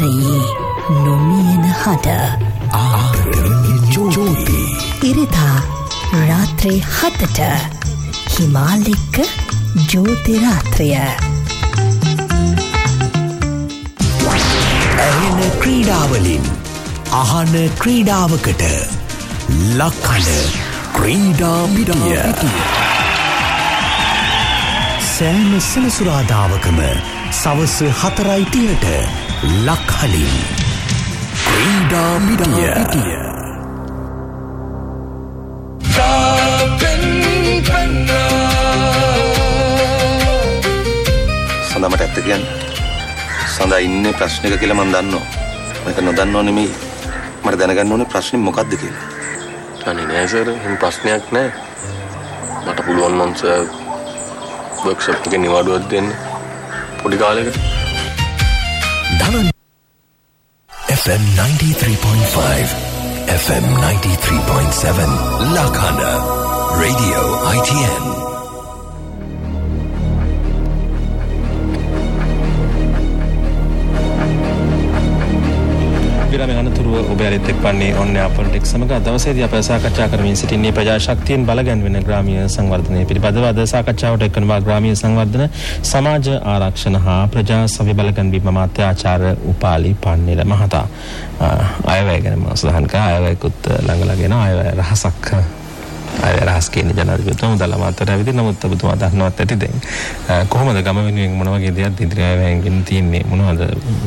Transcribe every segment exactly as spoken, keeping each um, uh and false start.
නොමියෙන හඬ ආදරණීය ජෝති ඉරිදා රාත්‍රී හතට හිමාලෙක්ක ජෝති රාත්‍රිය ඇහෙන ක්‍රීඩාවලින් අහන ක්‍රීඩාවකට ලක්හඬ ක්‍රීඩා පිටිය සෑම සෙනසුරාදාවකම සවස හතරයි තිහට ලක්හඬින් ක්‍රීඩා පිටිය සඳමට ඇත්ත කියන්නේ සඳා ඉන්නේ ප්‍රශ්නික කියලා මම දන්නවා. මේක නොදන්නව නෙමෙයි. මට දැනගන්න ඕනේ ප්‍රශ්නේ මොකක්ද කියලා. අනේ නෑ සර්, එහෙම ප්‍රශ්නයක් නෑ. මට පුළුවන් නම් සර් වර්ක්ෂොප් එකේ නිවාඩුවක් දෙන්න. පොඩි කාලයකට. දනන් F M ninety-three point five F M ninety-three point seven Lakhana Radio I T N විරාමයේ අනතුරුව ඔබ ඇරිත් එක්වන්නේ ඔන් එයාර් පොලිටික්ස් සමග දවසේදී අප සාකච්ඡා කරමින් සිටින්නේ ප්‍රජා ශක්තියෙන් බලගැන්වෙන ග්‍රාමීය සංවර්ධනය පිළිබඳව. අද සාකච්ඡාවට එක්වනවා ග්‍රාමීය සංවර්ධන සමාජ ආරක්ෂණ හා ප්‍රජා සව්‍ය බලගැන්වීම අමාත්‍ය ආචාර්ය උපාලි පන්නිල මහතා. අයවැය ගැන මම සඳහන් කළා. අයවැයකුත් ළඟලාගෙන අයවැය රහසක් අයවැය රහස් කියන්නේ ජනාධිපතිතුමා මුදල් අමාත්‍යවරයා විදිහට. නමුත් ඔබතුමා දන්නවත් ඇති දැන් කොහොමද ගම වෙනුවෙන් මොන වගේ දෙයක්ද ඉදිරි අයවැයෙන් තියෙන්නේ, මොනවද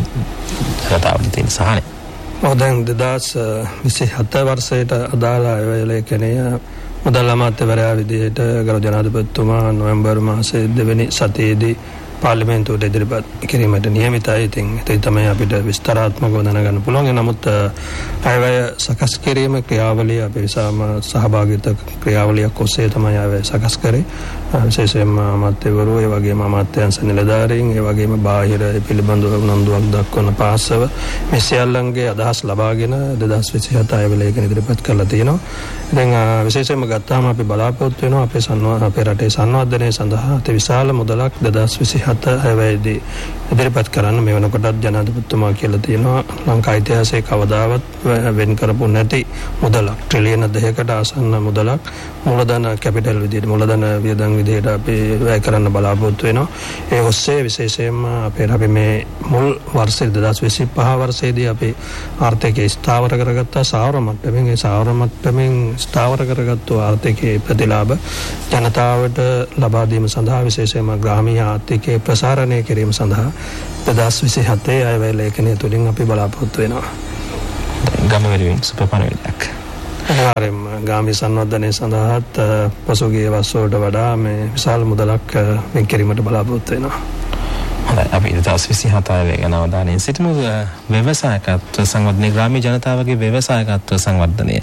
ජනතාවට තියෙන සහනය? දැන් දෙදහස් විසිහත වර්ෂයට අදාළ අයවැය ලේඛනය මුදල් අමාත්‍යවරයා විදිහට ගරු ජනාධිපතිතුමා නොවැම්බර් මාසයේ දෙවැනි සතියේදී පාර්ලිමේන්තුවට ඉදිරිපත් කිරීමට නියමිතයි. ඉතින් ඒක තමයි අපිට විස්තරාත්මකව දැනගන්න පුළුවන්. නමුත් අයවැය සකස් කිරීම ක්‍රියාවලිය අපේ සාම සහභාගීත්ව ක්‍රියාවලියක් ඔස්සේ තමයි අයවැය සකස් කරේ. විශේෂයෙන්ම අමාත්‍යවරු, ඒ වගේම අමාත්‍යංශ නිලධාරීන්, ඒ වගේම බාහිර පිළිබඳව උනන්දුවක් දක්වන පාසව මේ සියල්ලන්ගේ අදහස් ලබාගෙන දෙදහස් විසිහත අයවැය ලේඛන ඉදිරිපත් කරලා තියෙනවා. ඉතින් විශේෂයෙන්ම ගත්තාම අපි බලාපොරොත්තු වෙනවා අපේ සංවර්ධන අපේ රටේ සංවර්ධනය සඳහා අති විශාල මුදලක් දෙදහස් විසිහත අයවැයේදී ඉදිරිපත් කරන්න මේ වෙනකොටත් ජනාධිපතිතුමා කියලා තියෙනවා ලංකා ඉතිහාසයේ කවදාවත් වෙන් කරපු නැති මුදලක්, ට්‍රිලියන දෙකකට ආසන්න මුදලක් මූලධන කැපිටල් විදිහට මූලධන වියදම් විදිහට අපි වැය කරන්න බලාපොරොත්තු වෙනවා. ඒ ඔස්සේ විශේෂයෙන්ම අපේ අපි මේ මුල් වර්ෂයේ දෙදහස් විසිපහ වර්ෂයේදී අපි ආර්ථිකය ස්ථාවර කරගත්තා. සාවර මට්ටමින් ඒ සාවර මට්ටමින් ස්ථාවර කරගත්තු ආර්ථිකයේ ප්‍රතිලාභ ජනතාවට ලබා දීම සඳහා විශේෂයෙන්ම ග්‍රාමීය ආර්ථිකයේ ප්‍රසාරණය කිරීම සඳහා දෙදහස් විසිහතේ අයවැය ලේඛනය තුලින් අපි බලාපොරොත්තු වෙනවා. ගම වෙනුවෙන් සුපපණවිලක් අනිවාර්යයෙන්ම ගාමී සංවර්ධනය සඳහාත් පසුගිය වසරට වඩා මේ විශාල මුදලක් වෙන් කිරීමට බලාපොරොත්තු වෙනවා. හොඳයි, අපි දෙදහස් විසිහත අයවැය ගැන අවධානයෙන් සිටිමු. ව්‍යවසායකත්ව සංවර්ධනය, ග්‍රාමීය ජනතාවගේ ව්‍යවසායකත්ව සංවර්ධනය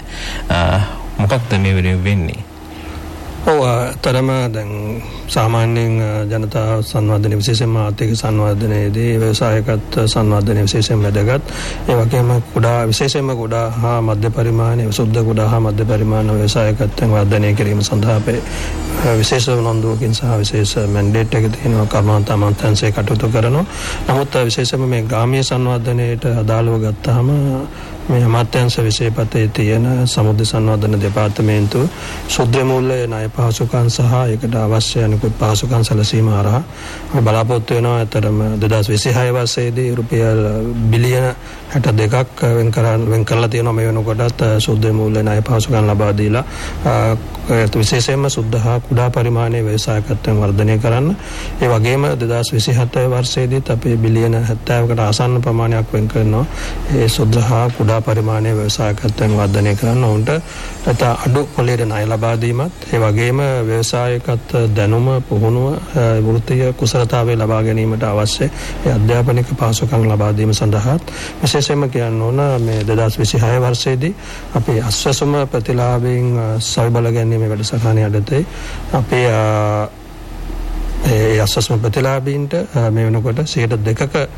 මොකක්ද මේ වෙනුවෙන් වෙන්නේ? ඔව්, තරම දැන් සාමාන්‍යයෙන් ජනතා සංවර්ධනය විශේෂයෙන්ම ආර්ථික සංවර්ධනයේදී ව්‍යවසායකත්ව සංවර්ධනය විශේෂයෙන් වැදගත්. ඒ වගේම කුඩා විශේෂයෙන්ම කුඩා හා මධ්‍ය පරිමාණ සුද්ධ කුඩා හා මධ්‍ය පරිමාණ ව්‍යවසායකත්වයෙන් වර්ධනය කිරීම සඳහා අපේ විශේෂ උනන්දුවකින් සහ විශේෂ මැන්ඩේට් එක තියෙනවා කර්මාන්ත අමාත්‍යාංශය කටයුතු කරනවා. නමුත් විශේෂයෙන්ම මේ ග්‍රාමීය සංවර්ධනයට අදාළව ගත්තාම මේ අමාත්‍යාංශ විශේෂපතේ තියෙන සමුද්‍ර සංවර්ධන දෙපාර්තමේන්තුව සුද්ධ මූල්‍ය ණය පහසුකම් සහ ඒකට අවශ්‍ය අනිකුත් පහසුකම් සැලසීම හරහා අපි බලාපොරොත්තු වෙනවා. අතරම දෙදහස් විසිහය වර්ෂයේදී රුපියල් බිලියන හැට දෙකක් වෙන් කරලා වෙන් කරලා තියෙනවා. මේ වෙනකොටත් සුද්ධ මූල්‍ය ණය පහසුකම් ලබා දීලා විශේෂයෙන්ම සුද්ධ හා කුඩා පරිමාණයේ ව්‍යවසායකත්වයෙන් වර්ධනය කරන්න. ඒ වගේම දෙදහස් විසිහත වර්ෂයේදීත් අපි බිලියන හැත්තෑවකට ආසන්න ප්‍රමාණයක් වෙන් කරනවා ඒ සුද්ධ හා කුඩා පරිමාණයේ ව්‍යවසායකත්වයෙන් වර්ධනය කරන්න. උන්ට නැත අඩු පොලේට ණය ලබා දීමත්, ඒ වගේම ව්‍යවසායකත්ව දැනුම, පුහුණුව, වෘත්තීය කුසලතාවය ලබා ගැනීමට අවශ්‍ය ඒ අධ්‍යාපනික පහසුකම් ලබා දීම සඳහා විශේෂයෙන්ම කියන්න ඕන මේ දෙදහස් විසිහය වර්ෂයේදී අපි අස්වැසුම ප්‍රතිලාභයෙන් සවි බලගැන්වීමේ වැඩසටහන යටතේ අපේ ඒ අස්වැසුම ප්‍රතිලාභීන්ට මේ වෙනකොට සියයට දෙකක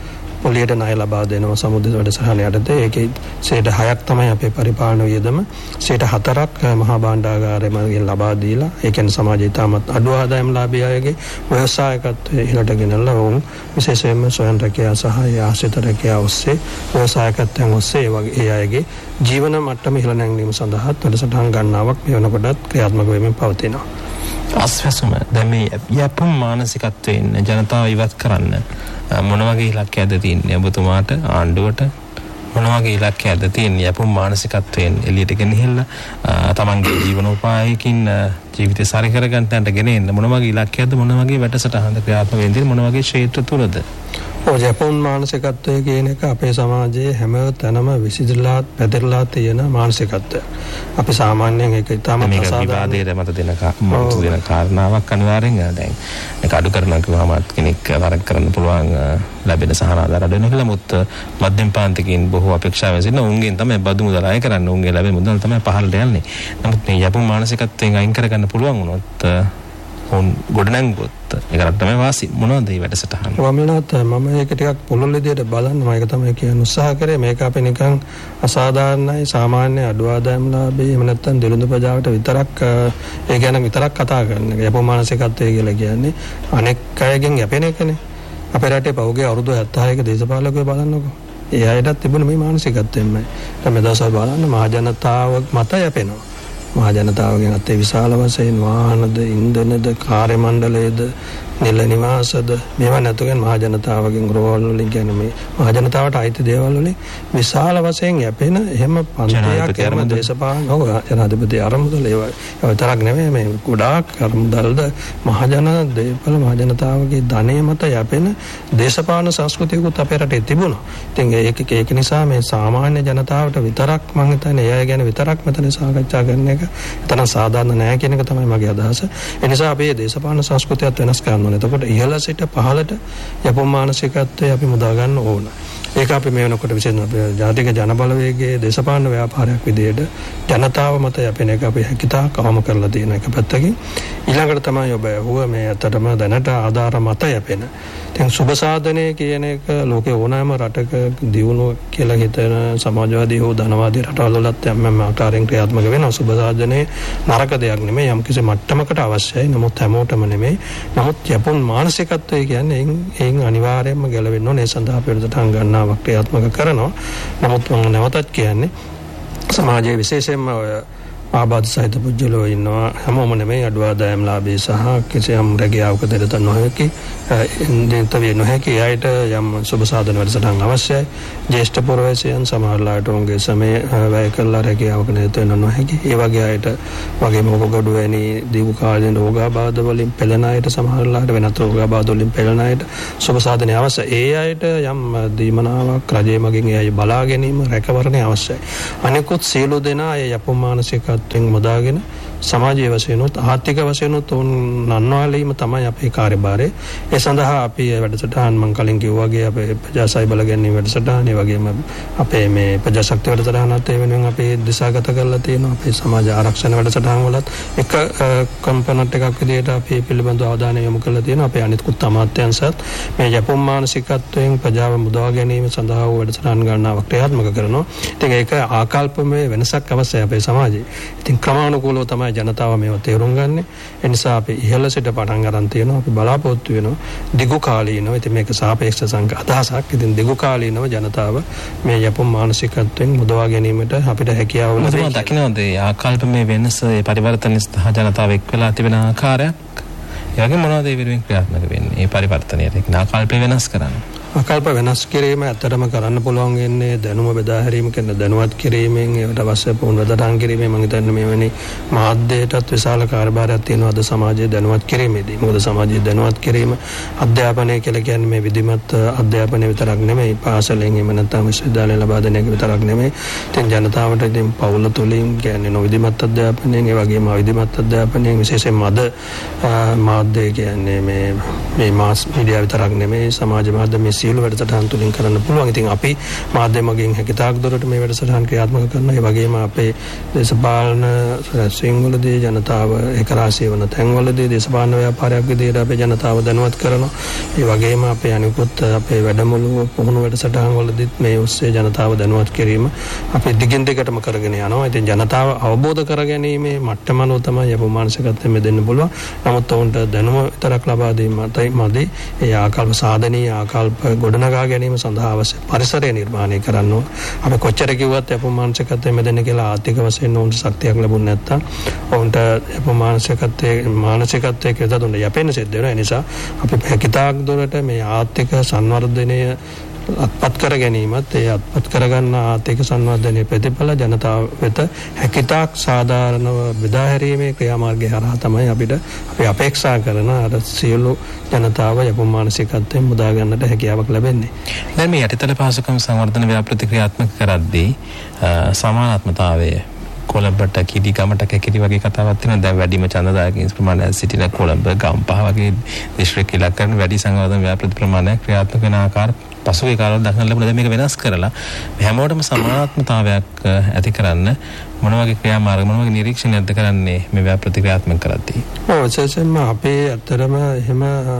පොලියට ණය ලබා දෙනවා සමුද්‍ර වැඩසටහන යටතේ. ඒකේ සියයට හයක් තමයි අපේ පරිපාලන වියදම. සියයට හතරක් මහා භාණ්ඩාගාරයෙන් ලබා දීලා ඒ කියන්නේ සමාජයේ තාමත් අඩු ආදායම්ලාභී අයගේ ව්‍යවසායකත්වයේ ඉහළට ගෙනල්ලා වුන් විශේෂයෙන්ම ස්වයං රැකියාව සහ ආශ්‍රිත රැකියාව ඔස්සේ ව්‍යවසායකත්වයන් ඔස්සේ ඒ අයගේ ජීවන මට්ටම ඉහළ නැංවීම සඳහා වැඩසටහන් ගණනාවක් මේ වෙනකොටත් ක්‍රියාත්මක වෙමින් පවතිනවා. අස්වැසුම දැන් මේ යපුම් මානසිකත්වයෙන් ජනතාව ඉවත් කරන්න මොන වගේ ඉලක්කයක්ද තියෙන්නේ ඔබතුමාට ආණ්ඩුවට මොන වගේ ඉලක්කයක්ද තියෙන්නේ යපුම් මානසිකත්වයෙන් එළියට ගෙනහිල්ලා තමන්ගේ ජීවනෝපායකින් ජීවිතය සරි කරගන්න තැනට ගෙන එන්න මොන වගේ ඉලක්කයක්ද මොන වගේ වැඩසටහනද ක්‍රියාත්මක වෙන්නේ මොන වගේ ක්ෂේත්‍ර තුලද? ඔය යපුම් මානසිකත්වය කියන එක අපේ සමාජයේ හැම තැනම විසිරලා පැතිරලා තියෙන මානසිකත්වය. අපි සාමාන්‍යයෙන් ඒක ඉතාම අසාධාරණ මත දෙන මත දෙන කාරණාවක් අනිවාර්යෙන් දැන් ඒක අඩු කරනවා කිව්වම කෙනෙක් වරක් කරන්න පුළුවන් ලැබෙන සහන ආධාර අඩු වෙන කියලා මුත් මධ්‍යම පාන්තිකයින් බොහෝ අපේක්ෂාවෙන් සිටින උන්ගෙන් තමයි බදු මුදල් අය කරන්නේ උන්ගේ ලැබෙන මුදල් තමයි පහළට යන්නේ. නමුත් මේ යපුම් මානසිකත්වයෙන් අයින් කරගන්න පුළුවන් වුණොත් උන් ගොඩනැංගුවොත් ඒකට තමයි වාසි මොනවද මේ වැඩසටහන? වමනත් මම ඒක ටිකක් පුළුල් විදියට බලන්න මම ඒක තමයි කියන උත්සාහ කරේ. මේක අපි නිකන් අසාධාරණයි සාමාන්‍ය අඩු ආදායම්ලාභී එහෙම නැත්නම් දෙලුඳු ප්‍රජාවට විතරක් ඒ ගැන විතරක් කතා කරන එක. යපුම් මානසිකත්වය කියලා කියන්නේ අනෙක් අයගෙන් යැපෙන එකනේ. අපේ රටේ පහුගිය අවුරුදු හැත්තෑවක දේශපාලකයෝ බලන්නකෝ. ඒ අයටත් තිබුණ මේ මානසිකත්වයෙන්මයි. දැන් මේ දවස්වල බලන්න මහ ජනතාව මත යැපෙනවා. මහ ජනතාවගෙන් අතේ විශාල වශයෙන් වාහනද ඉන්ධනද කාර්ය මණ්ඩලයේද නිල නිවාසද මේවා නැතුගෙන මහ ජනතාවගෙන් රෝහල් වලින් කියන්නේ මේ මහ ජනතාවට අයිති දේවල් වලින් විශාල වශයෙන් යැපෙන එහෙම පන්තියක් කරන දේශපාලන ඔව් ජනාධිපති අරමුදල ඒවා ඒ විතරක් නෙමෙයි මේ ගොඩාක් අරමුදල්ද මහ ජන දේපල මහ ජනතාවගේ ධනය මත යැපෙන දේශපාලන සංස්කෘතියකුත් අපේ රටේ තිබුණා. ඉතින් ඒක ඒක නිසා මේ සාමාන්‍ය ජනතාවට විතරක් මම හිතන්නේ ඒ අය ගැන විතරක් මෙතන සාකච්ඡා කරන එක එතන සාධාරණ නැහැ කියන එක තමයි මගේ අදහස. ඒ නිසා අපි මේ දේශපාලන සංස්කෘතියත් වෙනස් කරන්න ඕනේ. එතකොට ඉහළ සිට පහළට යපුම් මානසිකත්වය අපි මුදා ගන්න ඕන. ඒක අපි මේ වෙනකොට විශේෂයෙන් අපේ ජාතික ජනබලවේගයේ දේශපාලන ව්‍යාපාරයක් විදිහට ජනතාව මත යැපෙන එක අපි හැකියතාක් අවම කරලා තියෙන එක පැත්තකින් ඊළඟට තමයි ඔබ ඇහුව මේ අතරම දැනට ආධාර මත යැපෙන. දැන් සුබ සාධනය කියන එක ලෝකේ ඕනෑම රටක දියුණුව කියලා හිතන සමාජවාදී හෝ ධනවාදී රටවල් වලත් යම් ආකාරයෙන් ක්‍රියාත්මක වෙනවා. සුබ සාධනය නරක දෙයක් නෙමෙයි යම් කිසි මට්ටමකට අවශ්‍යයි. නමුත් හැමෝටම නෙමෙයි. නමුත් යපුම් මානසිකත්වය කියන්නේ එයින් අනිවාර්යයෙන්ම ගැලවෙන්න ඕනේ. ඒ සඳහා පිළිතුරන් ගන්නාවක් ක්‍රියාත්මක කරනවා. නමුත් මම නැවතත් කියන්නේ සමාජයේ විශේෂයෙන්ම ආබාධ සහිත පුද්ගලයෝ ඉන්නවා. හැමෝම නෙමෙයි අඩු ආදායම්ලාභී සහ කිසියම් රැකියාවක දෙරත නොහැකි දෙන්තවේ නොහැකි අයට යම් සුබ සාධන වැඩසටහන් අවශ්‍යයි. ජ්‍යෙෂ්ඨ පුරවැසියන් සමහරලාට උන්ගේ සමය වැය කරලා රැකියාවක නිරත වෙන්න නොහැකි. ඒ වගේ අයට වගේම ඔබගොඩු වැනි දීර්ඝකාලීන රෝගාබාධ වලින් පෙළෙන අයට සමහරලාට වෙනත් රෝගාබාධ වලින් පෙළෙන අයට සුබ සාධනය අවශ්‍යයි. ඒ අයට යම් දීමනාවක් රජයේ මගින් ඒ අය බලා ගැනීම රැකවරණය අවශ්‍යයි. අනෙකුත් සියලු දෙනා ඒ යපුම් මානසිකත්වයෙන් මුදාගෙන සමාජීය වශයෙන් උත් ආර්ථික වශයෙන් උත් නන්වාලීම තමයි අපේ කාර්යභාරය. ඒ සඳහා අපි වැඩසටහන් මම කලින් කිව්වා වගේ අපේ ප්‍රජාසයි බල ගැනීම වැඩසටහන ඒ වගේම අපේ මේ ප්‍රජාශක්ති වැඩසටහනත් ඒ වෙනුවෙන් අපි දිශාගත කරලා තියෙනවා. අපේ සමාජ ආරක්ෂණ වැඩසටහන් වලත් එක කම්පනට් එකක් විදිහට අපි පිළිබඳව අවධානය යොමු කරලා තියෙනවා. අපේ අනිත් අමාත්‍යංශත් මේ යපුම් මානසිකත්වයෙන් ප්‍රජාව මුදවා ගැනීම සඳහා වැඩසටහන් ගණනාවක් ක්‍රියාත්මක කරනවා. ඉතින් ඒක ආකල්පමය වෙනසක් අවශ්‍යයි අපේ සමාජයේ. ඉතින් ක්‍රමානුකූලව තමයි ජනතාව මේව තේරුම් ගන්න. ඒ නිසා අපි ඉහළ සිට පටන් ගන්න තියෙනවා. අපි බලාපොරොත්තු වෙනවා දිගු කාලීනව. ඉතින් මේක සාපේක්ෂ සංක අදහසක්. ඉතින් දිගු කාලීනව ජනතාව මේ යපුම් මානසිකත්වයෙන් මුදවා ගැනීමට අපිට හැකියාව ලැබෙනවා. මොකද දකින්නද මේ ආකල්පමය වෙනස ඒ පරිවර්තන සහ ජනතාව එක් වෙලා තිබෙන ආකාරයක්. ඒ වගේ මොනවද ඒ වෙනුවෙන් ක්‍රියාත්මක වෙන්නේ? මේ පරිවර්තනයට ඒ ආකල්ප වෙනස් කරන්න. ආකල්ප වෙනස් කිරීම ඇත්තටම කරන්න පුළුවන් වෙන්නේ දැනුම බෙදා හැරීම කියන දැනුවත් කිරීමෙන් ඒකට අවශ්‍ය පුනරුත්ථාපන කිරීමෙන් මම හිතන්නේ මෙවැනි මාධ්‍යයටත් විශාල කාර්යභාරයක් තියෙනවා අද සමාජයේ දැනුවත් කිරීමේදී. මොකද සමාජයේ දැනුවත් කිරීම අධ්‍යාපනය කියලා කියන්නේ මේ විධිමත් අධ්‍යාපනය විතරක් නෙමෙයි පාසලෙන් එහෙම නැත්නම් විශ්වවිද්‍යාලයෙන් ලබා දෙන එක විතරක් නෙමෙයි. ඉතින් ජනතාවට ඉතින් පවුල තුලින් කියන්නේ නොවිධිමත් අධ්‍යාපනයෙන් ඒ වගේම අවිධිමත් අධ්‍යාපනයෙන් විශේෂයෙන්ම අද මාධ්‍ය කියන්නේ මේ මේ මාස් මීඩියා විතරක් නෙමෙයි සමාජ මාධ්‍ය මේ සියලු වැඩසටහන් තුලින් කරන්න පුළුවන්. ඉතින් අපි මාධ්‍යමකින් හැකියතාක් දොරට මේ වැඩසටහන් ක්‍රියාත්මක කරනවා. ඒ වගේම අපේ දේශපාලන රැස්වීම්වලදී ජනතාව එකරාශී වන තැන්වලදී දේශපාලන ව්‍යාපාරයක් විදිහට අපේ ජනතාව දැනුවත් කරනවා. ඒ වගේම අපේ අනිකුත් අපේ වැඩමුළු පුහුණු වැඩසටහන් වලදීත් මේ ඔස්සේ ජනතාව දැනුවත් කිරීම අපි දිගින් දිගටම කරගෙන යනවා. ඉතින් ජනතාව අවබෝධ කරගැනීමේ මට්ටමනෝ තමයි අපේ මානසිකත්වයෙන් මෙදෙන්න පුළුවන්. නමුත් ඔවුන්ට දැනුම විතරක් ලබා දීමයි මදි. ඒ ආකල්ප සාධනීය ආකල්ප ගොඩනගා ගැනීම සඳහා අවශ්‍ය පරිසරය නිර්මාණය කරන්න ඕන. අපි කොච්චර කිව්වත් අපේ මානසිකත්වයෙන් මෙදෙන්න කියලා ආර්ථික වශයෙන් ඔවුන්ට ශක්තියක් ලැබුණ නැත්නම් ඔවුන්ට අපේ මානසිකත්වයේ මානසිකත්වයේ කියලා දුන්න යැපෙන්න සිද්ධ වෙනවා. ඒ නිසා අපි හැකියතාක් දොරට මේ ආර්ථික සංවර්ධනය අත්පත් කර ගැනීමත් ඒ අත්පත් කරගන්න ආර්ථික සංවර්ධනයේ ප්‍රතිඵල ජනතාව වෙත හැකියතාක් සාධාරණව බෙදා හැරීමේ ක්‍රියාමාර්ගය හරහා තමයි අපිට අපි අපේක්ෂා කරන අර සියලු ජනතාව යපුම් මානසිකත්වයෙන් මුදා ගන්නට හැකියාවක් ලැබෙන්නේ. දැන් මේ යටිතල පහසුකම් සංවර්ධන ව්‍යාපෘති ක්‍රියාත්මක කරද්දී සමානාත්මතාවය කොළඹට කිඩි ගමට කැකිරි වගේ කතාවක් තියෙනවා. දැන් වැඩිම ඡන්දදායකයින් ප්‍රමාණයක් සිටින කොළඹ ගම්පහ වගේ දිස්ත්‍රික් ඉලක්ක කරන වැඩි සංවර්ධන ව්‍යාපෘති ප්‍රමාණයක් ක්‍රියාත්මක වෙන ආකාර පසුගිය කාලවල දක්නට ලැබුණා. දැන් මේක වෙනස් කරලා හැමෝටම සමානාත්මතාවයක් ඇති කරන්න මොන වගේ ක්‍රියාමාර්ග මොන වගේ නිරීක්ෂණයක්ද කරන්නේ මේ ව්‍යාපෘති ක්‍රියාත්මක කරද්දී? ඔව් විශේෂයෙන්ම අපේ අතරම එහෙම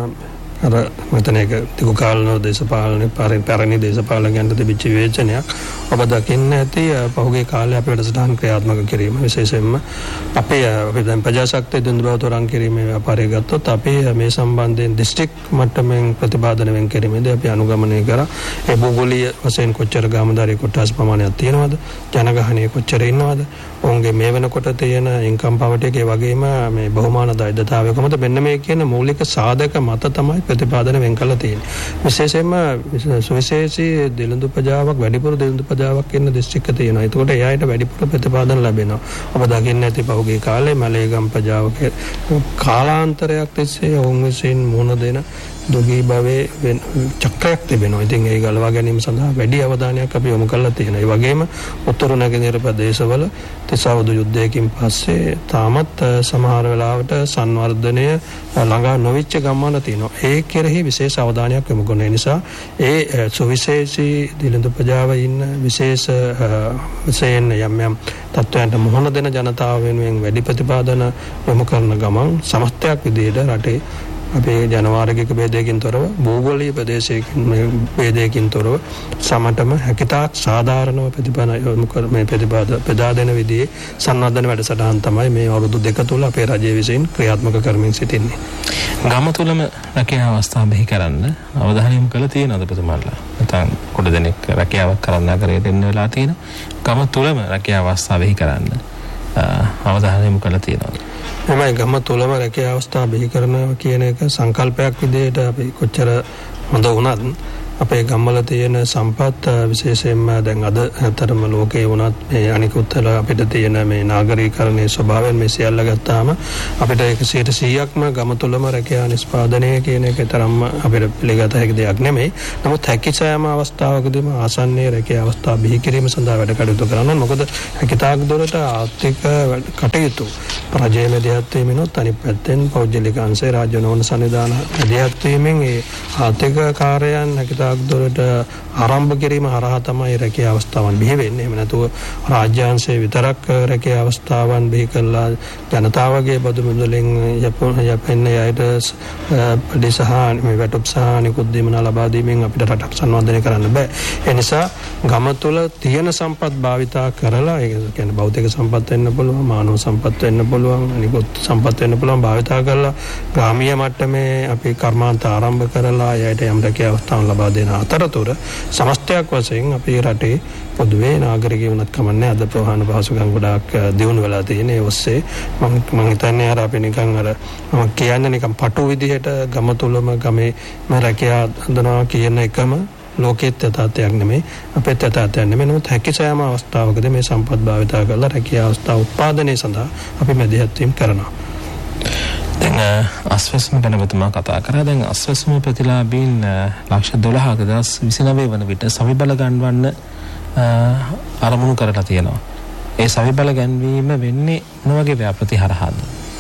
අර මෙතන එක තිකු කාලනෝ දේශපාලන පැරණි දේශපාලකයන්ට තිබිච්ච විවේචනයක් ඔබ දකින්න ඇති පහුගිය කාලේ අපේ වැඩසටහන් ක්‍රියාත්මක කිරීම විශේෂයෙන්ම අපේ අපි දැන් ප්‍රජාශක්තිය දුන්දබව තොරන් කිරීමේ ව්‍යාපාරය ගත්තොත් අපි මේ සම්බන්ධයෙන් දිස්ත්‍රික් මට්ටමින් ප්‍රතිපාදන වෙන් කිරීමේදී අපි අනුගමනය කරා. ඒ භූගෝලීය වශයෙන් කොච්චර ගාමදාරී කොටස් ප්‍රමාණයක් තියෙනවද, ජනගහනය කොච්චර ඉන්නවද, ඔවුන්ගේ මේ වෙනකොට තියෙන ඉන්කම් පවර්ටි එකේ වගේම මේ බහුමාන දෛර්ඝ්‍යතාවය කොහොමද, මෙන්න මේ කියන මූලික සාධක මත තමයි ප්‍රතිපාදන වෙන් කළා තියෙන්නේ. විශේෂයෙන්ම සුවිශේෂී දිළිඳු ප්‍රජාවක් වැඩිපුර දිළිඳු ප්‍රජාවක් ඉන්න දිස්ත්‍රික්ක තියෙනවා. ඒකට ඒ අයට වැඩිපුර ප්‍රතිපාදන ලැබෙනවා. ඔබ දකින්න ඇති පහුගිය කාලේ මලේගම් ප්‍රජාවක කාලාන්තරයක් තිස්සේ ඔවුන් විසින් මුහුණ දෙන දුගී භවයේ චක්‍රයක් තිබෙනවා. ඉතින් ඒ ගලවා ගැනීම සඳහා වැඩි අවධානයක් අපි යොමු කරලා තියෙනවා. ඒ වගේම උතුරු නැගෙනහිර ප්‍රදේශවල තිසවුදු යුද්ධයකින් පස්සේ තාමත් සමහර වෙලාවට සංවර්ධනය ළඟා නොවිච්ච ගම්මාන තියෙනවා. ඒ කෙරෙහි විශේෂ අවධානයක් යොමු කරන නිසා ඒ සුවිශේෂී දිළිඳු ප්‍රජාව ඉන්න විශේෂ වශයෙන් යම් යම් තත්ත්වයන්ට මුහුණ දෙන ජනතාව වෙනුවෙන් වැඩි ප්‍රතිපාදන යොමු කරන ගමන් සමස්තයක් විදිහට රටේ අපේ ජනවාර්ගික ભેදයකින් තොරව භූගෝලීය ප්‍රදේශයකින් ભેදයකින් තොරව සමටම හැකියතාක් සාධාරණව ප්‍රතිපන යොමු කර මේ ප්‍රතිපාද බෙදා දෙන විදිහේ සංවර්ධන වැඩසටහන් තමයි මේ අවුරුදු දෙක තුල අපේ රජය විසින් ක්‍රියාත්මක කරමින් සිටින්නේ. ගම තුලම රැකියාව අවස්ථා බෙහි කරන්න අවධානය යොමු කළ තියෙනවද ප්‍රතිමාල්ලා? නැත්නම් කොට දෙනෙක් රැකියාවක් කරන්න ආකාරයට එන්න වෙලා තියෙනවා. ගම තුලම රැකියාව අවස්ථා බෙහි කරන්න අවධානය යොමු කළ තියෙනවද? එමයි ගම තුලම රැකියාව අවස්ථා බෙහි කරනවා කියන එක සංකල්පයක් විදිහට අපි කොච්චර හොඳ වුණත් අපේ ගම්වල තියෙන සම්පත් විශේෂයෙන්ම දැන් අද අතරම ලෝකේ වුණත් මේ අනිකුත් අපිට තියෙන මේ නාගරීකරණයේ ස්වභාවයෙන් මේ සියල්ල ගත්තාම අපිට එකසිය සීයක්ම ගම තුලම රැකියාව නිෂ්පාදනය කියන එක තරම්ම අපිට පිළිගත හැකි දෙයක් නෙමෙයි. නමුත් හැකියාව අවස්ථාවකදීම ආසන්නයේ රැකියාව අවස්ථා බිහි කිරීම සඳහා වැඩ කටයුතු කරනවා. මොකද හැකියාවක් දොරට ආර්ථික කටයුතු රජයේ මැදිහත් වීමෙනුත් අනිත් පැත්තෙන් පෞද්ගලික අංශය රාජ්‍ය නොවන සංවිධාන මැදිහත් වීමෙන් ඒ ආර්ථික කාර්යයන් හැකියාවක් දොරට ආරම්භ කිරීම හරහා තමයි රැකියාව අවස්ථාවන් බිහි වෙන්නේ. එහෙම නැතුව රාජ්‍යාංශයේ විතරක් රැකියාව අවස්ථාවන් බිහි කළා ජනතාවගේ බදු මුදලින් යපෙන්නේ අයට පරිසහ මේ වැටුප් සහ නිකුත් දීමන ලබා දීමෙන් අපිට රටක් සංවර්ධනය කරන්න බෑ. ඒ නිසා ගම තුල තියෙන සම්පත් භාවිතා කරලා ඒ කියන්නේ භෞතික සම්පත් වෙන්න පුළුවන්, මානව සම්පත් වෙන්න පුළුවන්, නිකුත් සම්පත් වෙන්න පුළුවන් භාවිතා කරලා ග්‍රාමීය මට්ටමේ අපි කර්මාන්ත ආරම්භ කරලා අයට යම් රැකියාව අවස්ථාවන් ලබා දෙන අතරතුර සමස්තයක් වශයෙන් අපේ රටේ පොදුවේ නාගරිකයෝ වුණත් කමන්නේ අද ප්‍රවාහන පහසුකම් ගොඩාක් දියුණු වෙලා තියෙන. ඒ ඔස්සේ මම මම හිතන්නේ අර අපි නිකන් අර මම කියන්නේ නිකන් පටු විදිහට ගම තුලම ගමේ මම රැකියාව හදනවා කියන එකම ලෝකෙත් යථාර්ථයක් නෙමෙයි, අපේ යථාර්ථයක් නෙමෙයි. නමුත් හැකියාව අවස්ථාවකදී මේ සම්පත් භාවිතා කරලා රැකියාව අවස්ථා උත්පාදනය සඳහා අපි මැදිහත් වීම කරනවා. දැන් අස්වැස්ම ගැන මෙතුමා කතා කරා. දැන් අස්වැස්ම ප්‍රතිලාභීන් ලක්ෂ දොළහක දහස් විසිනවය වන විට සවිබල ගන්වන්න අරමුණු කරලා තියෙනවා. ඒ සවිබල ගැන්වීම වෙන්නේ මොන වගේ ව්‍යාපෘති හරහාද?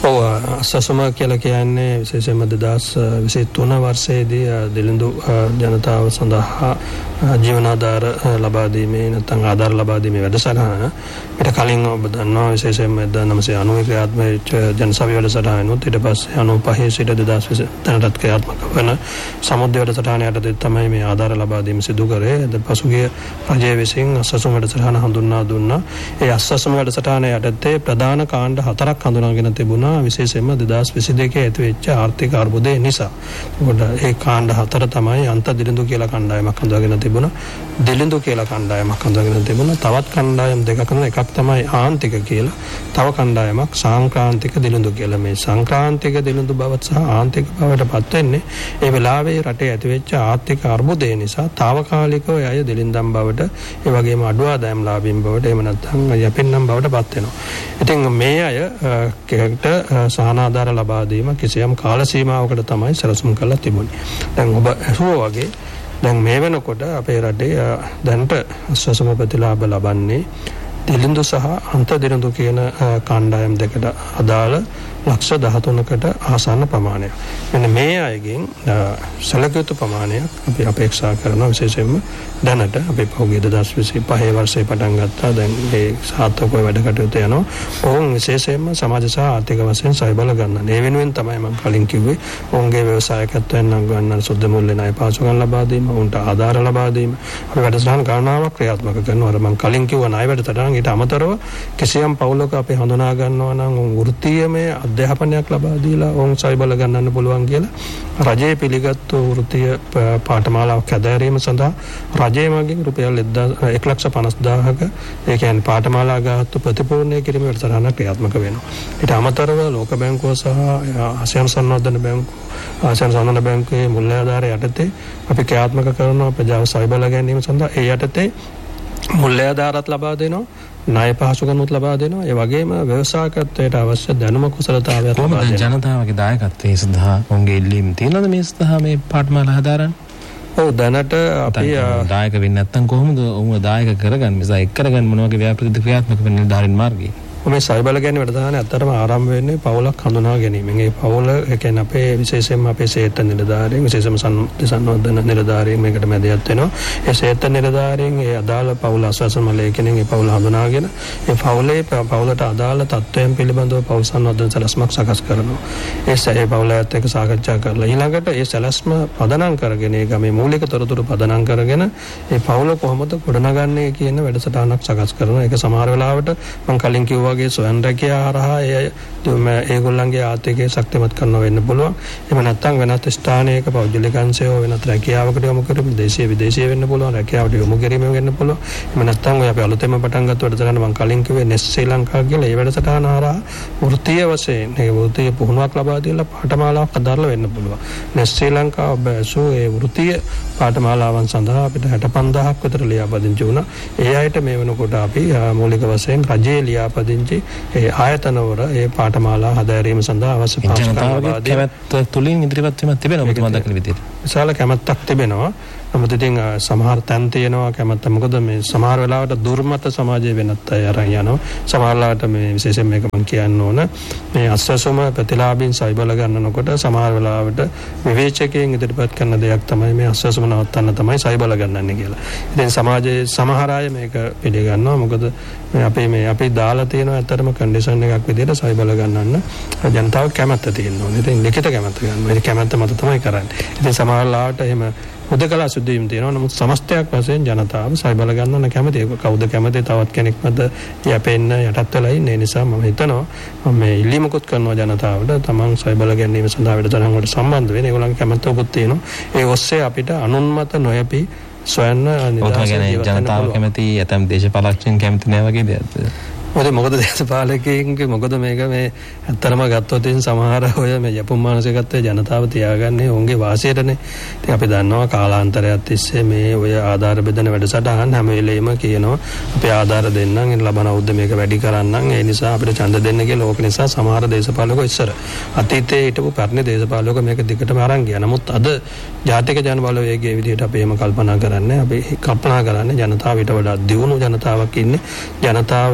ඔව් අස්සසම කියලා කියන්නේ විශේෂයෙන්ම දෙදාස් විසි තුන වර්ෂයේදී දිලිඳු ජනතාව සඳහා ජීවනාධාර ලබා දීමේ නැත්නම් ආධාර ලබා දීමේ වැඩසටහන ඊට කලින් ඔබ දන්නවා විශේෂයෙන්ම එක්දාස් නවසිය අනූ ක්‍රියාත්මක වෙච්ච ජනසභා වැඩසටහනුත් ඊට පස්සේ අනූ පහේ සිට දෙදාස් විසි තැනටත් ක්‍රියාත්මක වන සමුද්‍ර වැඩසටහන යටතේ තමයි මේ ආධාර ලබා දීම සිදු කරේ. පසුගිය රජය විසින් අස්සසම වැඩසටහන හඳුන්වා දුන්නා. ඒ අස්සසම වැඩසටහන යටතේ ප්‍රධාන කාණ්ඩ හතරක් හඳුනාගෙන තිබුණා. විශේෂයෙන්ම දෙදාස් විසි දෙකේ ඇති වෙච්ච ආර්ථික අර්බුදය නිසා. ඒකට ඒ කාණ්ඩ හතර තමයි අන්ත දිලිඳු කියලා කණ්ඩායමක් හඳුනාගෙන තිබුණා. දිලිඳු කියලා කණ්ඩායමක් හඳුනාගෙන තිබුණා. තවත් කණ්ඩායම් දෙකක් කරන එකක් තමයි ආන්තික කියලා. තව කණ්ඩායමක් සංක්‍රාන්තික දිලිඳු කියලා. මේ සංක්‍රාන්තික දිලිඳු බවත් සහ ආන්තික බවට පත් වෙන්නේ ඒ වෙලාවේ රටේ ඇති වෙච්ච ආර්ථික අර්බුදය නිසා తాවකාලිකව අය දිලිඳම් බවට ඒ වගේම අඩු ආදායම් ලාභීන් බවට එහෙම නැත්නම් යැපෙන්නම් බවට පත් වෙනවා. ඉතින් මේ අය කෙරෙට සහනාධාර ලබා දීම කිසියම් කාල සීමාවකට තමයි සැලසුම් කරලා තිබුණේ. දැන් ඔබ අහුවා වගේ දැන් මේ වෙනකොට අපේ රටේ දැනට අස්වැසම ප්‍රතිලාභ ලබන්නේ දිලිඳු සහ අන්ත දිලිඳු කියන කණ්ඩායම් දෙකට අදාළ ලක්ෂ දහතුනකට ආසන්න ප්‍රමාණයක්. මෙන්න මේ අයගෙන් සැලකිය යුතු ප්‍රමාණයක් අපි අපේක්ෂා කරනවා. විශේෂයෙන්ම දැනට අපි පහුගිය දෙදාස් විසි පහේ වර්ෂයේ පටන් ගත්තා. දැන් මේ සාර්ථකව වැඩ කටයුතු යනවා. ඔවුන් විශේෂයෙන්ම සමාජ සහ ආර්ථික වශයෙන් සයබල ගන්න. ඒ වෙනුවෙන් තමයි මම කලින් කිව්වේ ඔවුන්ගේ ව්‍යවසායකත්වයෙන් නම් ගන්න සුද්ධ මුල්ලේ ණය පාසුකම් ලබා දීම, ඔවුන්ට ආධාර ලබා දීම. අපි වැඩසටහන් ගණනාවක් ක්‍රියාත්මක කරනවා. අර මම කලින් කිව්ව ණය වැඩසටහන් ඊට අමතරව කිසියම් පවුලක අපි හඳුනා ගන්නවා නම් ඔවුන් වෘත්තීයමය අධ්‍යාපනයක් ලබා දීලා ඔවුන් සයබල ගන්නන්න පුළුවන් කියලා රජයේ පිළිගත්තු වෘත්තීය පාඨමාලාවක් හැදෑරීම සඳහා රජයේ මගින් රුපියල් එක ලක්ෂ පනස් දාහක ඒ කියන්නේ පාඨමාලා ගාස්තු ප්‍රතිපූර්ණය කිරීම වැඩසටහන ක්‍රියාත්මක වෙනවා. ඊට අමතරව ලෝක බැංකුව සහ ආසියානු සංවර්ධන බැංකුව ආසියානු සංවර්ධන බැංකුවේ මුල්‍ය ආධාරය යටතේ අපි ක්‍රියාත්මක කරනවා ප්‍රජාව සයබල ගැනීම සඳහා. ඒ යටතේ මුල්‍ය ආධාරත් ලබා දෙනවා, ණය පහසුකම්ත් ලබා දෙනවා. ඒ වගේම ව්‍යවසායකත්වයට අවශ්‍ය දැනුම කුසලතාවයත් ලබා දෙනවා. ජනතාවගේ දායකත්වයේ සඳහා ඔවුන්ගේ ඉල්ලීම් තියෙනවද මේ සඳහා මේ පාඨමාලා හදාරන්න? ඔව් දැනට අපි දායක වෙන්නේ නැත්නම් කොහොමද ඔවුන් දායක කරගන්නේ? නිසා එක් කරගන්න මොන වගේ ව්‍යාපෘති ක්‍රියාත්මක වෙන නිර්ධාරණ මාර්ගය? මේ සයබල ගැනීම වැඩසටහන ඇත්තටම ආරම්භ වෙන්නේ පවුලක් හඳුනා ගැනීමෙන්. ඒ පවුල ඒ කියන්නේ අපේ විශේෂයෙන්ම අපේ සේත්ත නිලධාරීන් විශේෂයෙන්ම සංවර්ධන නිලධාරීන් මේකට මැදිහත් වෙනවා. ඒ සේත්ත නිලධාරීන් ඒ අදාළ පවුල අස්වැසම ලේඛනෙන් ඒ පවුල හඳුනාගෙන ඒ පවුලේ පවුලට අදාළ තත්ත්වයන් පිළිබඳව පවුල් සංවර්ධන සැලැස්මක් සකස් කරනවා. ඒ ඒ පවුලත් එක්ක සාකච්ඡා කරලා ඊළඟට ඒ සැලැස්ම පදනම් කරගෙන ඒක මේ මූලික තොරතුරු පදනම් කරගෙන ඒ පවුල කොහොමද ගොඩනගන්නේ කියන වැඩසටහනක් සකස් කරනවා. ඒක සමහර වෙලාවට මම කලින් කිව්වා වගේ ස්වයං රැකියාව හරහා ඒ ඒගොල්ලන්ගේ ආර්ථිකය ශක්තිමත් කරනවා වෙන්න පුළුවන්. එහෙම නැත්නම් වෙනත් ස්ථානයක පෞද්ගලික අංශයෝ වෙනත් රැකියාවකට යොමු කරමින් දේශීය විදේශීය වෙන්න පුළුවන්. රැකියාවට යොමු කිරීම වෙන්න පුළුවන්. එහෙම නැත්නම් ඔය අපි අලුතෙන්ම පටන් ගත්ත වැඩසටහන මම කලින් කිව්වේ නෙස් ශ්‍රී ලංකා කියලා ඒ වැඩසටහන හරහා වෘත්තීය වශයෙන් ඒ වෘත්තීය පුහුණුවක් ලබා දීලා පාඨමාලාවක් අදාළ වෙන්න පුළුවන්. නෙස් ශ්‍රී ලංකා ඔබ ඇසූ ඒ වෘත්තීය පාඨමාලාවන් සඳහා අපිට හැට පන්දාහක් විතර ලියාපදිංචි වුණා. ඒ අයට මේ වෙනකොට අපි මූලික වශයෙන් රජයේ ලියාපදිංචි ඒ ආයතනවල ඒ පාඨමාලා හදාරීම සඳහා අවශ්‍ය පාඨකම් ලබා දී කැමැත්ත තුලින් ඉදිරිපත් වීමක් තිබෙනවා ඔබතුමා දකින විදිහට. විශාල කැමැත්තක් තිබෙනවා. නමුත් ඉතින් සමහර තැන් තියෙනවා කැමැත්ත. මොකද මේ සමහර වෙලාවට දුර්මත සමාජයේ වෙනත් අය අරන් යනවා. සමහර වෙලාවට මේ විශේෂයෙන් මේක මම කියන්න ඕන මේ අස්වැසුම ප්‍රතිලාභින් සයබල ගන්නනකොට සමහර වෙලාවට විවේචකයන් ඉදිරිපත් කරන දෙයක් තමයි මේ අස්වැසුම නවත්තන්න තමයි සයබල ගන්නන්නේ කියලා. ඉතින් සමාජයේ සමහර අය මේක පිළිගන්නවා. මොකද මේ අපේ මේ අපි දාලා තියෙනවා ඇත්තටම කන්ඩිෂන් එකක් විදිහට සයබල ගන්නන්න ජනතාව කැමැත්ත තියෙනවා. ඉතින් ලිඛිත කැමැත්ත ගන්නවා. ඒ කැමැත්ත මත තමයි කරන්නේ. ඉතින් සමහර වෙලාවට එහෙම හුදකලා සුද්ධීම් තියෙනවා. නමුත් සමස්තයක් වශයෙන් ජනතාව සයබල ගන්නන්න කැමති. කවුද කැමති තවත් කෙනෙක් මත යැපෙන්න යටත් වෙලා ඉන්නේ. ඒ නිසා මම හිතනවා මම මේ ඉල්ලීමකුත් කරනවා ජනතාවට තමන් සයබල ගැනීම සඳහා වැඩසටහන් වලට සම්බන්ධ වෙන්න. ඒගොල්ලන්ගේ කැමැත්තකුත් තියෙනවා. ඒ ඔස්සේ අපිට අනුන්මත නොයපි සොයන්න නිදහස ජනතාව කැමති ඇතම් දේශපාලකයන් කැමති නෑ වගේ දෙයක්ද? මොකද මොකද දේශපාලකයන්ගේ මොකද මේක මේ ඇත්තරම ගත්තොත් ඉතින් සමහර ඔය මේ යපුම් මානසිකත්වයේ ජනතාව තියාගන්නේ ඔවුන්ගේ වාසියටනේ. ඉතින් අපි දන්නවා කාලාන්තරයක් තිස්සේ මේ ඔය ආධාර බෙදන වැඩසටහන් හැම වෙලෙම කියනවා අපි ආධාර දෙන්නම් ඉන් ලබන අවුරුද්ද මේක වැඩි කරන්නම් ඒ නිසා අපිට ඡන්ද දෙන්න කියලා. ඕක නිසා සමහර දේශපාලකයෝ ඉස්සර අතීතයේ හිටපු පැරණි දේශපාලකයෝ මේක දිගටම අරන් ගියා. නමුත් අද ජාතික ජනබලවේගයේ විදිහට අපි එහෙම කල්පනා කරන්නේ අපි කල්පනා කරන්නේ ජනතාව ඊට වඩා දියුණු ජනතාවක් ඉන්නේ. ජනතාව මේ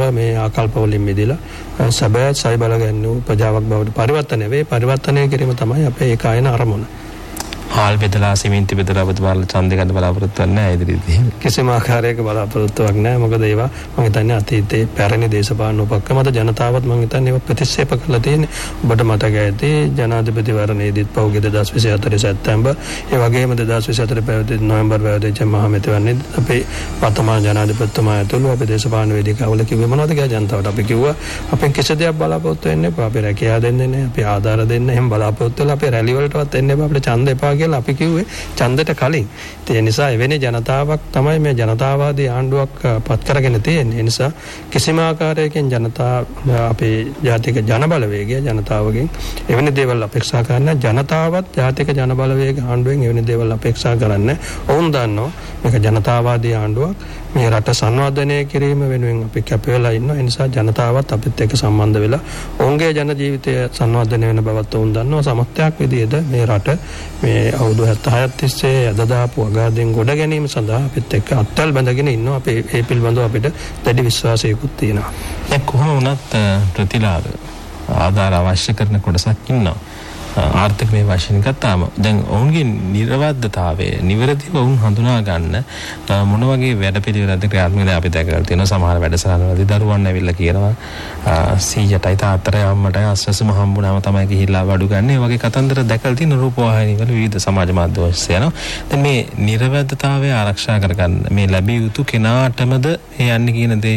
ආකල්ප වලින් මිදලා සැබෑ සයි බල ගැන්වූ ප්‍රජාවක් බවට පරිවර්තනය වේ. පරිවර්තනය කිරීම තමයි අපේ ඒකායන අරමුණ. හාල් බෙදලා සිමෙන්ති බෙදලා ඔබතුමාලා ඡන්දය ගන්න බලාපොරොත්තු වෙන්නේ නැහැ ඉදිරියේදී. කිසිම ආකාරයක බලාපොරොත්තුවක් නැහැ. මොකද ඒවා මම හිතන්නේ අතීතයේ පැරණි දේශපාලන උපක්‍රමත ජනතාවත් මම හිතන්නේ ඒවා ප්‍රතික්ෂේප කරලා තියෙන්නේ. ඔබට මතක ඇති ජනාධිපතිවරණයේදීත් පහුගිය දෙදාස් විසිහතර සැප්තැම්බර් ඒ වගේම දෙදාස් විසිහතර පැවති නොවැම්බර් පැවතිච්ච මහමැතිවරණයේ අපේ වර්තමාන ජනාධිපතිතුමා ඇතුළු අපේ දේශපාලන වේදිකාවල කිව්වේ මොනවද කියලා ජනතාවට අපි කිව්වා අපෙන් කිසි දෙයක් බලාපොරොත්තු වෙන්න එපා. අපි රැකියාව දෙන්නේ නැහැ. අපි ආධාර දෙන්න එහෙම බලාපොරොත්තු වෙලා අපේ රැලි වලටවත් එන්න එපා. අපිට ඡන්ද එපා කියලා අපි කිව්වේ ඡන්දයට කලින්. ඒ නිසා එවැනි ජනතාවක් තමයි මේ ජනතාවාදී ආණ්ඩුවක් පත් කරගෙන තියෙන්නේ. ඒ නිසා කිසිම ආකාරයකින් ජනතාව අපේ ජාතික ජනබලවේගය ජනතාවගෙන් එවැනි දේවල් අපේක්ෂා කරන ජනතාවත් ජාතික ජනබලවේග ආණ්ඩුවෙන් එවැනි දේවල් අපේක්ෂා කරන්නේ. ඔවුන් දන්නවා මේක ජනතාවාදී ආණ්ඩුවක්. මේ රට සංවර්ධනය කිරීම වෙනුවෙන් අපි කැප වෙලා ඉන්නවා. ඒ නිසා ජනතාවත් අපිත් එක්ක සම්බන්ධ වෙලා ඔවුන්ගේ ජන ජීවිතය සංවර්ධනය වෙන බවත් ඔවුන් දන්නවා. සමස්තයක් විදිහට මේ රට මේ අවුරුදු හැත්තෑහක් තිස්සේ අද දාපු අගාධයෙන් ගොඩ ගැනීම සඳහා අපිත් එක්ක අත්වැල් බැඳගෙන ඉන්නවා. අපි ඒ පිළිබඳව අපිට දැඩි විශ්වාසයකුත් තියෙනවා. දැන් කොහොම වුණත් ප්‍රතිලාභ ආධාර අවශ්‍ය කරන කොටසක් ඉන්නවා. ආර්ථික මේ වශයෙන් ගත්තාම දැන් ඔවුන්ගේ නිර්වද්‍යතාවය නිවැරදිව ඔවුන් හඳුනා ගන්න මොන වගේ වැඩපිළිවෙලක්ද ක්‍රියාත්මක වෙලා අපි දැකලා තියෙනවා. සමහර වැඩසටහන්වලදී දරුවන් ඇවිල්ලා කියනවා සීයටයි තාත්තටයි අම්මටයි අස්සසම හම්බුනාම තමයි ගිහිල්ලා වඩු ගන්න. ඒ වගේ කතන්දර දැකලා තියෙන රූපවාහිනීවල විවිධ සමාජ මාධ්‍ය ඔස්සේ යනවා. දැන් මේ නිර්වද්‍යතාවය ආරක්ෂා කරගන්න මේ ලැබිය යුතු කෙනාටමද මේ යන්නේ කියන දේ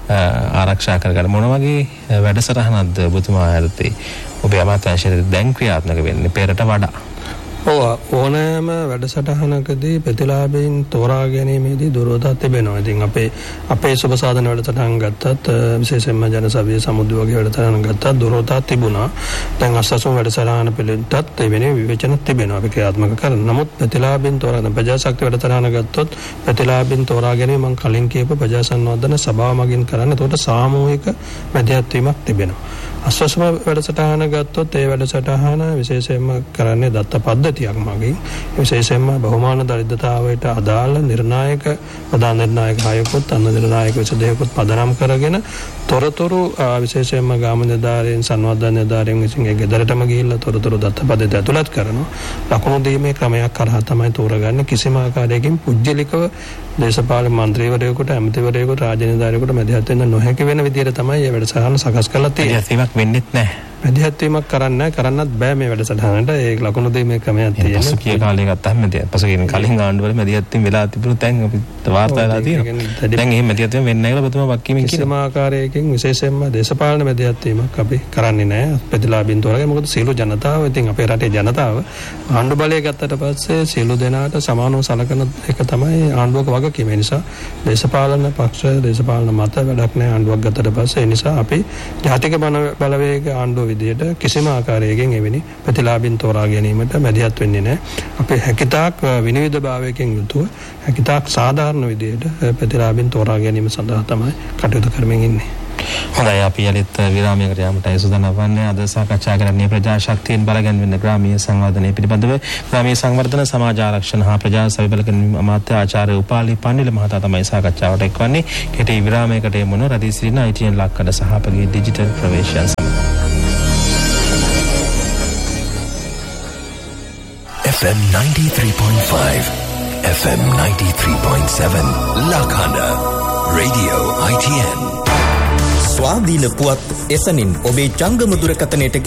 ආරක්ෂා කරගන්න මොන වගේ වැඩසටහනක්ද ඔබතුමා යටතේ ඔබේ අමාත්‍යාංශයේ දැන් ක්‍රියාත්මක වෙන්නේ පෙරට වඩා? ඔව් ඕනෑම වැඩසටහනකදී ප්‍රතිලාභයෙන් තෝරා ගැනීමේදී දුරවතක් තිබෙනවා. ඉතින් අපේ අපේ සුබ සාධන වැඩසටහන් ගත්තත් විශේෂයෙන්ම ජනසභාවේ සමුද්ද වගේ වැඩසටහන් ගත්තත් දුරවතක් තිබුණා. දැන් අස්සසුන් වැඩසටහන පිළිබඳවත් එවැනි විවේචන තිබෙනවා අපි ක්‍රියාත්මක කරන. නමුත් ප්‍රතිලාභයෙන් තෝරා ගන්න ප්‍රජාශක්ති වැඩසටහන ගත්තොත් ප්‍රතිලාභයෙන් තෝරා ගැනීම මම කලින් කියපු ප්‍රජා සංවර්ධන සභාව මගින් කරන්නේ. ඒකට සාමූහික මැදිහත් වීමක් තිබෙනවා. අස්සසුම වැඩසටහන ගත්තොත් ඒ වැඩසටහන විශේෂයෙන්ම කරන්නේ දත්ත පද්ධතියක් මගින්. විශේෂයෙන්ම බහුමාන දරිද්‍රතාවයට අදාළ නිර්ණායක ප්‍රධාන නිර්ණායක හයකුත් අන්න නිර්ණායක විසදයකුත් පදනම් කරගෙන තොරතුරු විශේෂයෙන්ම ගාම නිලධාරීන් සංවර්ධන නිලධාරීන් විසින් ඒ ගෙදරටම ගිහිල්ලා තොරතුරු දත්ත පද්ධතිය ඇතුළත් කරනවා. ලකුණු දීමේ ක්‍රමයක් කරා තමයි තෝරගන්නේ. කිසිම ආකාරයකින් පුජ්‍යලිකව දේශපාලන මන්ත්‍රීවරයෙකුට ඇමතිවරයෙකුට රාජ්‍ය නිලධාරියෙකුට මැදිහත් වෙන්න නොහැකි වෙන විදිහට තමයි මේ වැඩසටහන සකස් කරලා තියෙන්නේ. වෙන්නෙත් නැහැ. මැදිහත් වීමක් කරන්න කරන්නත් බෑ මේ වැඩසටහනට. ඒ ලකුණු දීමේ ක්‍රමයක් තියෙනවා. පසුගිය කාලේ ගත්තාම මැදිහත් පසුගිය කලින් ආණ්ඩුවල මැදිහත් වීම වෙලා තිබුණු තැන් අපි වාර්තා වෙලා තියෙනවා. දැන් එහෙම මැදිහත් වීම වෙන්නේ නැහැ කියලා ඔබතුමා වක්කීමෙන් කියනවා. කිසිම ආකාරයකින් විශේෂයෙන්ම දේශපාලන මැදිහත් වීමක් අපි කරන්නේ නැහැ. ප්‍රතිලාභින් තෝරගෙන මොකද සියලු ජනතාව ඉතින් අපේ රටේ ජනතාව ආණ්ඩු බලය ගත්තට පස්සේ සියලු දෙනාට සමානව සලකන එක තමයි ආණ්ඩුවක වගකීම. ඒ නිසා දේශපාලන පක්ෂ දේශපාලන මත වැඩක් නැහැ ආණ්ඩුවක් ගත්තට පස්සේ. ඒ නිසා අපි ජාතික බලවේග ආණ්ඩුව විදියට කිසිම ආකාරයකින් එවැනි ප්‍රතිලාභින් තෝරා ගැනීමට මැදිහත් වෙන්නේ නැහැ. අපි හැකිතාක් විනිවිදභාවයකින් යුතුව හැකිතාක් සාධාරණ විදියට ප්‍රතිලාභින් තෝරා ගැනීම සඳහා තමයි කටයුතු කරමින් ඉන්නේ. හොඳයි අපි යලිත් විරාමයකට යන්නටයි සූදානම් වන්නේ. අද සාකච්ඡා කරන්නේ ප්‍රජාශක්තියෙන් බලගැන්වෙන ග්‍රාමීය සංවර්ධනය පිළිබඳව. ග්‍රාමීය සංවර්ධන සමාජ ආරක්ෂණ හා ප්‍රජා සවි බලගැන්වීම අමාත්‍ය ආචාර්ය උපාලි පන්නිල මහතා තමයි සාකච්ඡාවට එක්වන්නේ. කෙටි විරාමයකට යමුන රදී සිටින I T N ලක්කඩ සහාපගේ ඩිජිටල් ප්‍රවේශයන් සමග. F M ninety-three point five, F M ninety-three point seven, Lakhana, Radio I T N. ස්වාධීන පුවත් එසනින් ඔබේ ජංගම දුරකථනයට